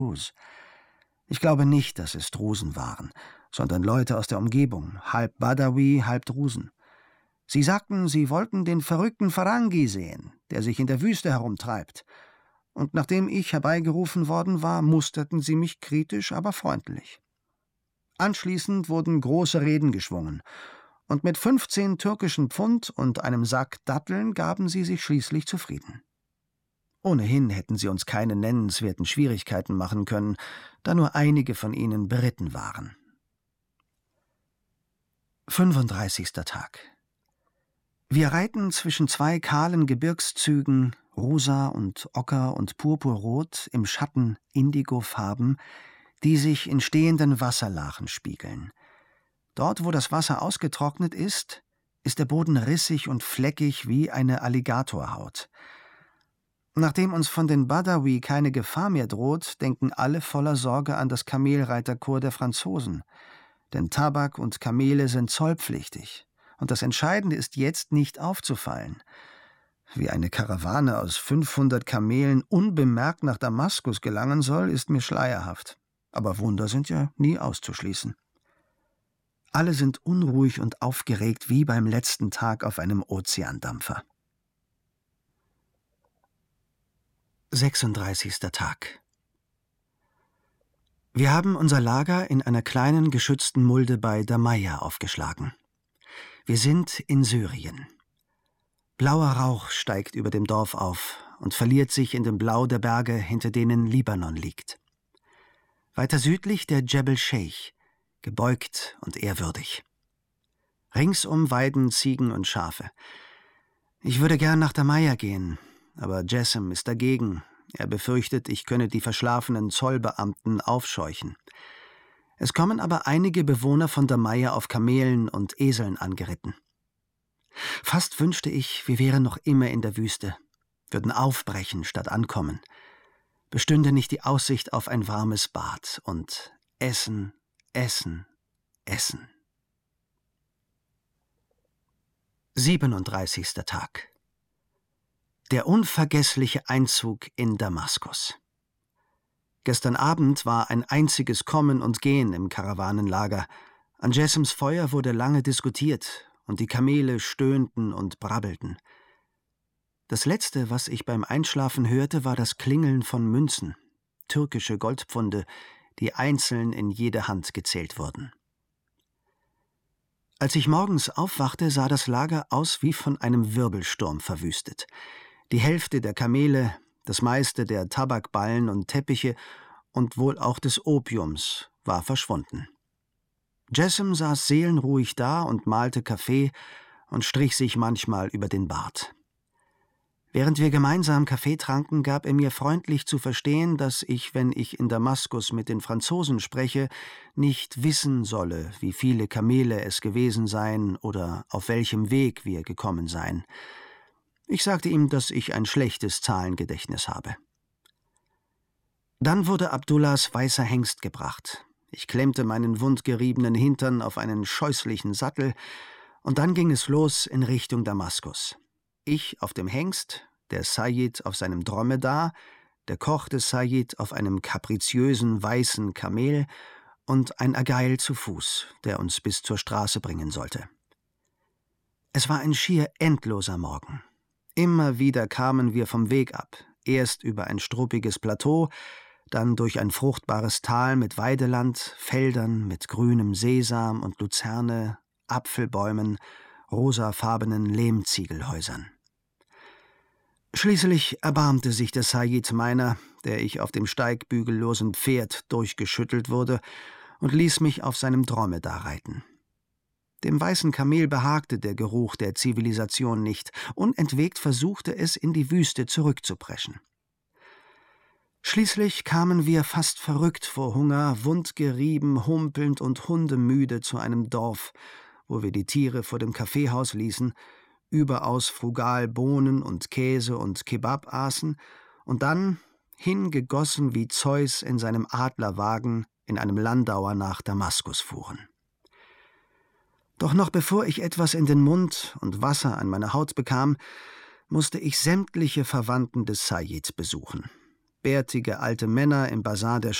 Ich glaube nicht, dass es Drusen waren, sondern Leute aus der Umgebung, halb Badawi, halb Drusen. Sie sagten, sie wollten den verrückten Farangi sehen, der sich in der Wüste herumtreibt. Und nachdem ich herbeigerufen worden war, musterten sie mich kritisch, aber freundlich. Anschließend wurden große Reden geschwungen, und mit 15 türkischen Pfund und einem Sack Datteln gaben sie sich schließlich zufrieden. Ohnehin hätten sie uns keine nennenswerten Schwierigkeiten machen können, da nur einige von ihnen beritten waren. 35. Tag. Wir reiten zwischen zwei kahlen Gebirgszügen, rosa und ocker und purpurrot, im Schatten Indigofarben, die sich in stehenden Wasserlachen spiegeln. Dort, wo das Wasser ausgetrocknet ist, ist der Boden rissig und fleckig wie eine Alligatorhaut. Nachdem uns von den Badawi keine Gefahr mehr droht, denken alle voller Sorge an das Kamelreiterkorps der Franzosen. Denn Tabak und Kamele sind zollpflichtig. Und das Entscheidende ist jetzt nicht aufzufallen. Wie eine Karawane aus 500 Kamelen unbemerkt nach Damaskus gelangen soll, ist mir schleierhaft. Aber Wunder sind ja nie auszuschließen. Alle sind unruhig und aufgeregt wie beim letzten Tag auf einem Ozeandampfer. 36. Tag. Wir haben unser Lager in einer kleinen geschützten Mulde bei Damaya aufgeschlagen. Wir sind in Syrien. Blauer Rauch steigt über dem Dorf auf und verliert sich in dem Blau der Berge, hinter denen Libanon liegt. Weiter südlich der Djebel Sheikh, gebeugt und ehrwürdig. Ringsum weiden Ziegen und Schafe. Ich würde gern nach Damaya gehen, aber Jessam ist dagegen. Er befürchtet, ich könne die verschlafenen Zollbeamten aufscheuchen. Es kommen aber einige Bewohner von Damaya auf Kamelen und Eseln angeritten. Fast wünschte ich, wir wären noch immer in der Wüste, würden aufbrechen statt ankommen. Bestünde nicht die Aussicht auf ein warmes Bad und Essen, Essen, Essen. 37. Tag. Der unvergessliche Einzug in Damaskus. Gestern Abend war ein einziges Kommen und Gehen im Karawanenlager. An Jessams Feuer wurde lange diskutiert, und die Kamele stöhnten und brabbelten. Das Letzte, was ich beim Einschlafen hörte, war das Klingeln von Münzen, türkische Goldpfunde, die einzeln in jede Hand gezählt wurden. Als ich morgens aufwachte, sah das Lager aus wie von einem Wirbelsturm verwüstet. Die Hälfte der Kamele, das meiste der Tabakballen und Teppiche und wohl auch des Opiums war verschwunden. Jessam saß seelenruhig da und malte Kaffee und strich sich manchmal über den Bart. Während wir gemeinsam Kaffee tranken, gab er mir freundlich zu verstehen, dass ich, wenn ich in Damaskus mit den Franzosen spreche, nicht wissen solle, wie viele Kamele es gewesen seien oder auf welchem Weg wir gekommen seien. Ich sagte ihm, dass ich ein schlechtes Zahlengedächtnis habe. Dann wurde Abdullahs weißer Hengst gebracht. Ich klemmte meinen wundgeriebenen Hintern auf einen scheußlichen Sattel, und dann ging es los in Richtung Damaskus. Ich auf dem Hengst, der Sayyid auf seinem Dromedar, der Koch des Sayyid auf einem kapriziösen weißen Kamel und ein Agail zu Fuß, der uns bis zur Straße bringen sollte. Es war ein schier endloser Morgen. Immer wieder kamen wir vom Weg ab, erst über ein struppiges Plateau, dann durch ein fruchtbares Tal mit Weideland, Feldern mit grünem Sesam und Luzerne, Apfelbäumen, rosafarbenen Lehmziegelhäusern. Schließlich erbarmte sich der Sayyid meiner, der ich auf dem steigbügellosen Pferd durchgeschüttelt wurde, und ließ mich auf seinem Dromedar reiten. Dem weißen Kamel behagte der Geruch der Zivilisation nicht. Unentwegt versuchte es, in die Wüste zurückzupreschen. Schließlich kamen wir fast verrückt vor Hunger, wundgerieben, humpelnd und hundemüde zu einem Dorf, wo wir die Tiere vor dem Kaffeehaus ließen, überaus frugal Bohnen und Käse und Kebab aßen und dann, hingegossen wie Zeus in seinem Adlerwagen, in einem Landauer nach Damaskus fuhren. Doch noch bevor ich etwas in den Mund und Wasser an meine Haut bekam, musste ich sämtliche Verwandten des Sayyid besuchen. bärtige alte Männer im Basar der